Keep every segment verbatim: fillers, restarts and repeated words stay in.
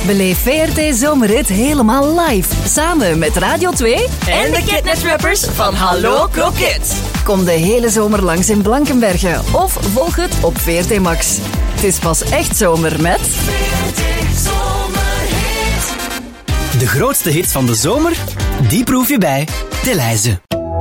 Beleef V R T Zomerhit helemaal live. Samen met Radio twee en de Kidnet-rappers van Hallo Kroket. Kom de hele zomer langs in Blankenberge of volg het op V R T Max. Het is pas echt zomer met... V R T Zomerhit. De grootste hits van de zomer, die proef je bij De Leize.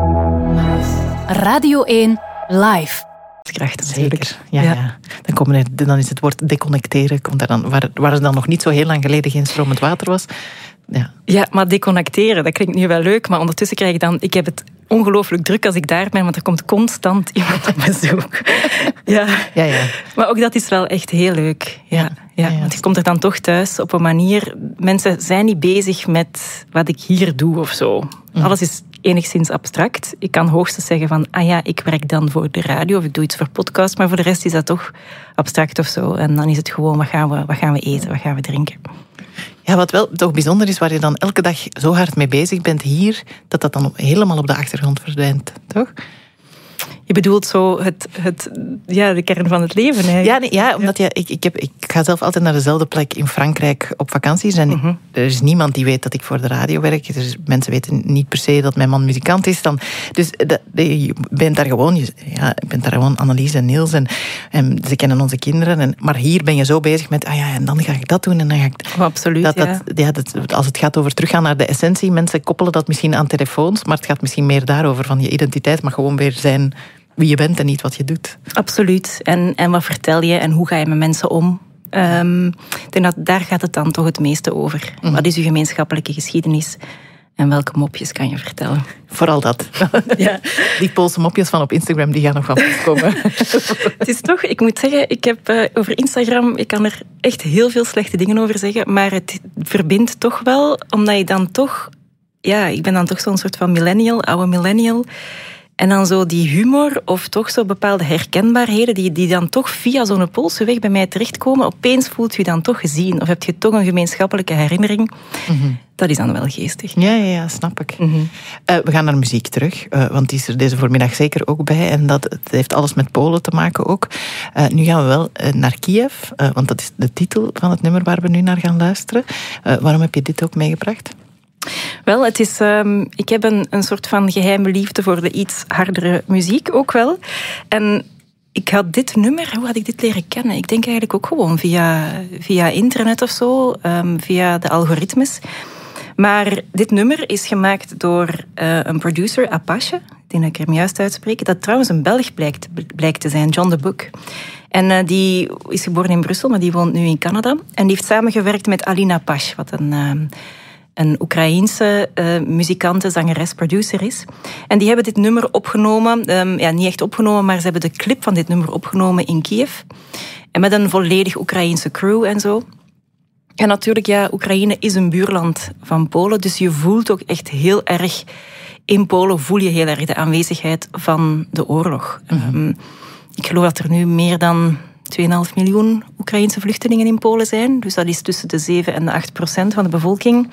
Radio één live. Kracht, zeker. Ja, ja. Ja. Dan, komen er, dan is het woord deconnecteren. Komt er dan, waar, waar er dan nog niet zo heel lang geleden geen stromend water was. Ja. ja, maar deconnecteren, dat klinkt nu wel leuk. Maar ondertussen krijg ik dan... Ik heb het ongelooflijk druk als ik daar ben, want er komt constant iemand op bezoek. ja. Ja, ja. Maar ook dat is wel echt heel leuk. Ja, ja. Ja, ja. Want je komt er dan toch thuis op een manier... Mensen zijn niet bezig met wat ik hier doe of zo. Mm. Alles is enigszins abstract. Ik kan hoogstens zeggen van, ah ja, ik werk dan voor de radio of ik doe iets voor podcast, maar voor de rest is dat toch abstract of zo. En dan is het gewoon, wat gaan we, wat gaan we eten, wat gaan we drinken? Ja, wat wel toch bijzonder is, waar je dan elke dag zo hard mee bezig bent hier, dat dat dan helemaal op de achtergrond verdwijnt, toch? Je bedoelt zo het, het, ja, de kern van het leven. Hè? Ja, nee, ja, omdat ja, ik, ik, heb, ik ga zelf altijd naar dezelfde plek in Frankrijk op vakanties. En mm-hmm. er is niemand die weet dat ik voor de radio werk. Dus mensen weten niet per se dat mijn man muzikant is. Dan, dus dat, je bent daar gewoon, je, ja, je bent daar gewoon Annelies en Niels. En, en ze kennen onze kinderen. En, maar hier ben je zo bezig met, ah ja, en dan ga ik dat doen. En dan ga ik, oh, absoluut, dat, ja. Dat, ja dat, als het gaat over teruggaan naar de essentie, mensen koppelen dat misschien aan telefoons, maar het gaat misschien meer daarover, van je identiteit mag gewoon weer zijn wie je bent en niet wat je doet. Absoluut. En, en wat vertel je en hoe ga je met mensen om? Um, ik denk dat daar gaat het dan toch het meeste over. Mm. Wat is je gemeenschappelijke geschiedenis? En welke mopjes kan je vertellen? Vooral dat. Ja. Die Poolse mopjes van op Instagram, die gaan nog van pas komen. Het is toch, ik moet zeggen, ik heb uh, over Instagram, ik kan er echt heel veel slechte dingen over zeggen, maar het verbindt toch wel, omdat je dan toch, ja, ik ben dan toch zo'n soort van millennial, oude millennial. En dan zo die humor of toch zo bepaalde herkenbaarheden die, die dan toch via zo'n Poolse weg bij mij terechtkomen. Opeens voelt je dan toch gezien. Of heb je toch een gemeenschappelijke herinnering. Mm-hmm. Dat is dan wel geestig. Ja, ja, ja, snap ik. Mm-hmm. Uh, we gaan naar muziek terug, uh, want die is er deze voormiddag zeker ook bij. En dat het heeft alles met Polen te maken ook. Uh, nu gaan we wel uh, naar Kiev, uh, want dat is de titel van het nummer waar we nu naar gaan luisteren. Uh, waarom heb je dit ook meegebracht? Wel, het is, um, ik heb een, een soort van geheime liefde voor de iets hardere muziek ook wel. En ik had dit nummer, hoe had ik dit leren kennen? Ik denk eigenlijk ook gewoon via, via internet of zo, um, via de algoritmes. Maar dit nummer is gemaakt door uh, een producer, Apache, ik denk dat ik hem juist uitspreek, dat trouwens een Belg blijkt, blijkt te zijn, John de Boek. En uh, die is geboren in Brussel, maar die woont nu in Canada. En die heeft samengewerkt met Alina Pash, wat een... Uh, een Oekraïense uh, muzikante, zangeres, producer is. En die hebben dit nummer opgenomen. Um, ja, niet echt opgenomen, maar ze hebben de clip van dit nummer opgenomen in Kiev. En met een volledig Oekraïense crew en zo. En natuurlijk, ja, Oekraïne is een buurland van Polen. Dus je voelt ook echt heel erg... In Polen voel je heel erg de aanwezigheid van de oorlog. Mm-hmm. Um, ik geloof dat er nu meer dan twee komma vijf miljoen Oekraïense vluchtelingen in Polen zijn. Dus dat is tussen de zeven en de acht procent van de bevolking.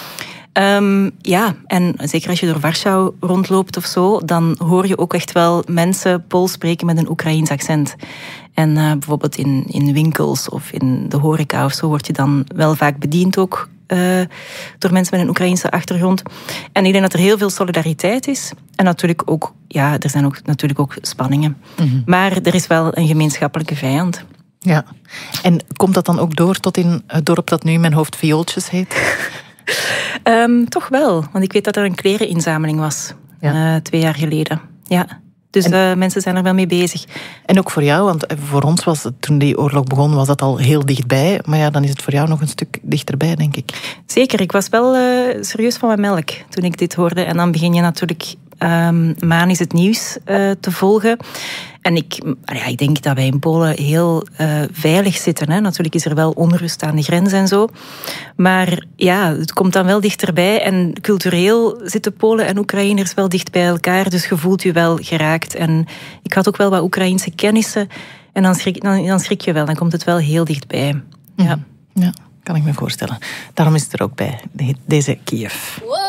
Um, ja, en zeker als je door Warschau rondloopt of zo, dan hoor je ook echt wel mensen Pools spreken met een Oekraïens accent. En uh, bijvoorbeeld in, in winkels of in de horeca of zo word je dan wel vaak bediend ook uh, door mensen met een Oekraïense achtergrond. En ik denk dat er heel veel solidariteit is. En natuurlijk ook, ja, er zijn ook natuurlijk ook spanningen. Mm-hmm. Maar er is wel een gemeenschappelijke vijand. Ja. En komt dat dan ook door tot in het dorp dat nu in mijn hoofd Viooltjes heet? um, toch wel, want ik weet dat er een klereninzameling was. Ja. Uh, twee jaar geleden. Ja. Dus en, uh, mensen zijn er wel mee bezig. En ook voor jou, want voor ons was het, toen die oorlog begon, was dat al heel dichtbij. Maar ja, dan is het voor jou nog een stuk dichterbij, denk ik. Zeker, ik was wel uh, serieus van mijn melk toen ik dit hoorde. En dan begin je natuurlijk um, maandelijks het nieuws uh, te volgen. En ik, ja, ik denk dat wij in Polen heel uh, veilig zitten. Hè. Natuurlijk is er wel onrust aan de grens en zo. Maar ja, het komt dan wel dichterbij. En cultureel zitten Polen en Oekraïners wel dicht bij elkaar. Dus je voelt je wel geraakt. En ik had ook wel wat Oekraïense kennissen. En dan schrik, dan, dan schrik je wel. Dan komt het wel heel dichtbij. Ja. Ja, kan ik me voorstellen. Daarom is het er ook bij, deze Kiev.